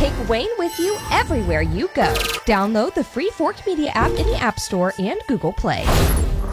Take Wayne with you everywhere you go. Download the free Fork Media app in the App Store and Google Play.